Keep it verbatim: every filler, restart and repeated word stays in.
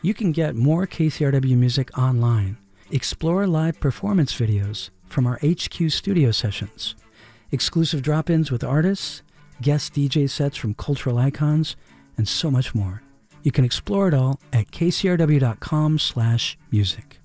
You can get more K C R W music online. Explore live performance videos from our H Q studio sessions, exclusive drop-ins with artists, guest D J sets from cultural icons, and so much more. You can explore it all at k c r w dot com slash music.